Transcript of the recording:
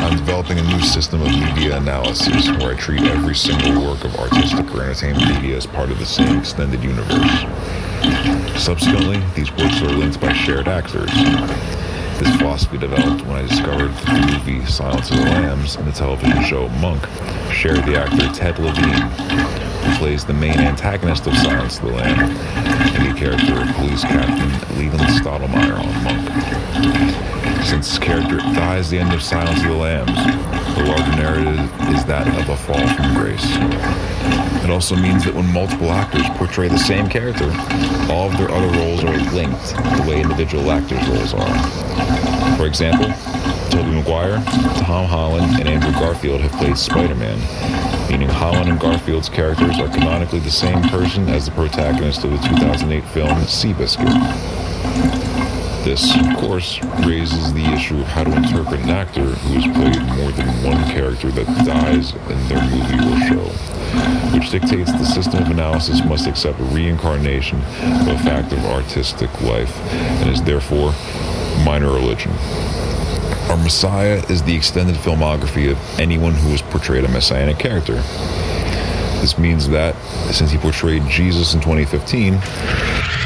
I'm developing a new system of media analysis where I treat every single work of artistic or entertainment media as part of the same extended universe. Subsequently, these works are linked by shared actors. This philosophy developed when I discovered that the movie Silence of the Lambs and the television show Monk share the actor Ted Levine, who plays the main antagonist of Silence of the Lambs, and the character of Police Captain Leland Stottlemyre on Monk. Since this character dies at the end of Silence of the Lambs, the larger narrative is that of a fall from grace. It also means that when multiple actors portray the same character, all of their other roles are linked the way individual actors' roles are. For example, Tobey Maguire, Tom Holland, and Andrew Garfield have played Spider-Man, meaning Holland and Garfield's characters are canonically the same person as the protagonist of the 2008 film Seabiscuit. This, of course, raises the issue of how to interpret an actor who has played more than one character that dies in their movie or show, which dictates the system of analysis must accept reincarnation of a fact of artistic life and is therefore minor religion. Our Messiah is the extended filmography of anyone who has portrayed a messianic character. This means that, since he portrayed Jesus in 2015,